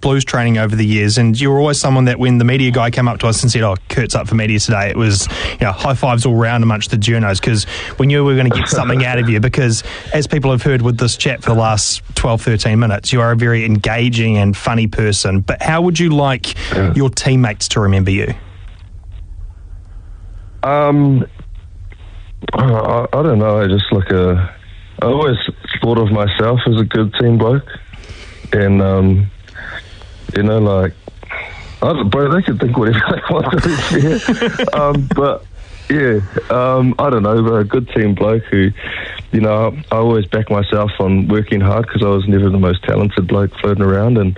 Blues training over the years, and you were always someone that when the media guy came up to us and said, Kurt's up for media today, it was high fives all round amongst the journos, because we knew we were going to get something out of you, because as people have heard with this chat for the last 12, 13 minutes, you are a very engaging and funny person. But how would you like your teammates to remember you? I don't know. I always thought of myself as a good team bloke, and bro, they can think whatever they want to be. But yeah, I don't know, bro, a good team bloke who, I always back myself on working hard, because I was never the most talented bloke floating around, and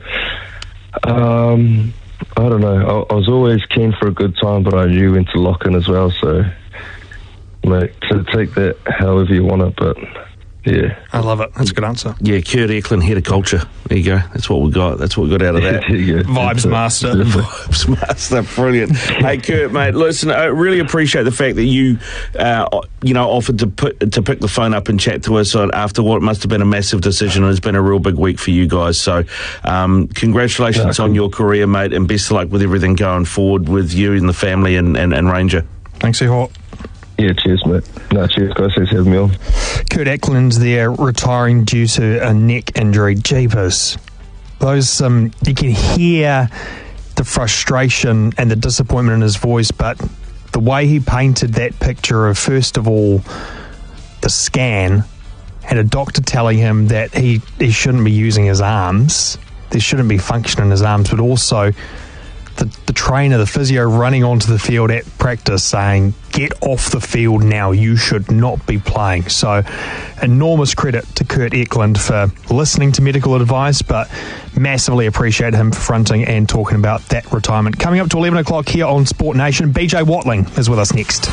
I don't know. I was always keen for a good time, but I knew when to lock in as well. So, mate, to take that however you want it, but yeah. I love it. That's a good answer. Yeah, Kurt Eklund, head of culture. There you go. That's what we got. That's what we got out of that. Vibes master. Vibes master. Brilliant. Hey, Kurt, mate, listen, I really appreciate the fact that you, offered to pick the phone up and chat to us after what must have been a massive decision, and it's been a real big week for you guys. So, congratulations on your career, mate, and best of luck with everything going forward with you and the family and Ranger. Thanks, Hawk. Yeah, cheers, mate. No, cheers, guys. Thanks for having me on. Kurt Eklund's there, retiring due to a neck injury. Jeepers. Those, you can hear the frustration and the disappointment in his voice, but the way he painted that picture of, first of all, the scan, and a doctor telling him that he shouldn't be using his arms, there shouldn't be function in his arms, but also the trainer, the physio, running onto the field at practice saying, get off the field now, you should not be playing. So enormous credit to Kurt Eklund for listening to medical advice, but massively appreciate him for fronting and talking about that retirement. Coming up to 11 o'clock here on Sport Nation, BJ Watling is with us next.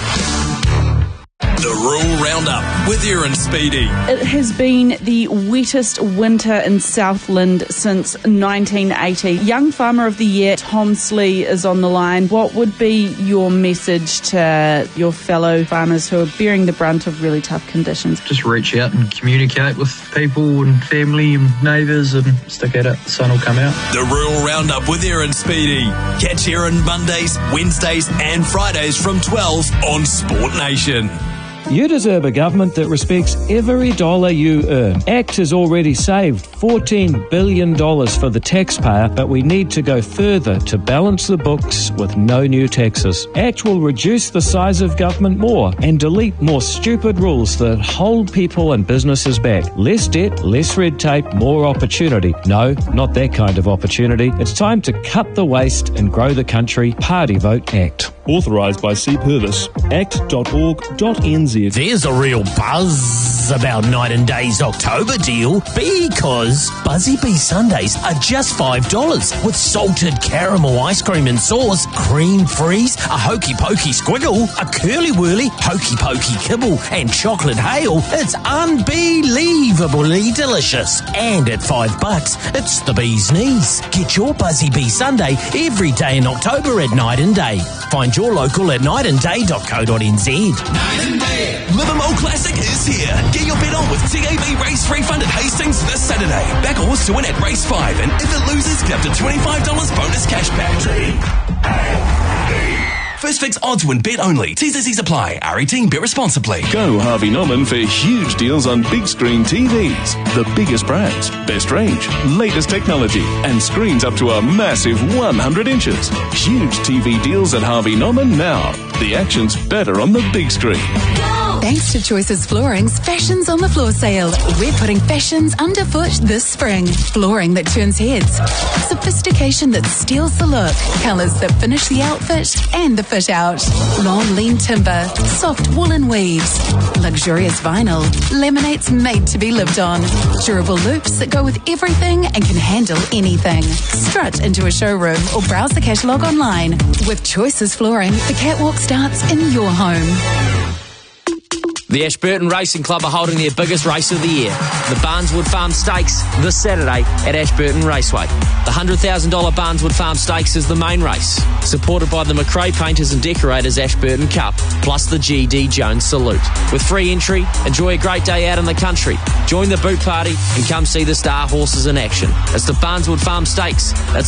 The Rural Roundup with Aaron Speedy. It has been the wettest winter in Southland since 1980. Young Farmer of the Year, Tom Slee, is on the line. What would be your message to your fellow farmers who are bearing the brunt of really tough conditions? Just reach out and communicate with people and family and neighbours and stick at it. The sun will come out. The Rural Roundup with Aaron Speedy. Catch Aaron Mondays, Wednesdays and Fridays from 12 on Sport Nation. You deserve a government that respects every dollar you earn. ACT has already saved $14 billion for the taxpayer, but we need to go further to balance the books with no new taxes. ACT will reduce the size of government more and delete more stupid rules that hold people and businesses back. Less debt, less red tape, more opportunity. No, not that kind of opportunity. It's time to cut the waste and grow the country. Party vote ACT. Authorised by C. Purvis. act.org.nz. There's a real buzz about Night and Day's October deal, because Buzzy Bee Sundays are just $5 with salted caramel ice cream and sauce, cream freeze, a hokey pokey squiggle, a curly whirly hokey pokey kibble, and chocolate hail. It's unbelievably delicious. And at $5, it's the bee's knees. Get your Buzzy Bee Sunday every day in October at Night and Day. Find your local at nightandday.co.nz. Night and Day. Livermore Classic is here. Get your bet on with TAB Race Refund at Hastings this Saturday. Back a horse to win at Race 5, and if it loses, get up to $25 bonus cash back. First Fix Odds Win Bet only. T&Cs apply. R18. Bet responsibly. Go Harvey Norman for huge deals on big screen TVs. The biggest brands, best range, latest technology, and screens up to a massive 100 inches. Huge TV deals at Harvey Norman now. The action's better on the big screen. Thanks to Choices Flooring's Fashions on the Floor sale. We're putting fashions underfoot this spring. Flooring that turns heads. Sophistication that steals the look. Colours that finish the outfit and the fit out. Long lean timber. Soft woolen weaves. Luxurious vinyl. Laminates made to be lived on. Durable loops that go with everything and can handle anything. Strut into a showroom or browse the catalogue online. With Choices Flooring, the catwalk starts in your home. The Ashburton Racing Club are holding their biggest race of the year, the Barneswood Farm Stakes, this Saturday at Ashburton Raceway. The $100,000 Barneswood Farm Stakes is the main race, supported by the McRae Painters and Decorators Ashburton Cup, plus the G.D. Jones Salute. With free entry, enjoy a great day out in the country. Join the boot party and come see the star horses in action. It's the Barneswood Farm Stakes. It's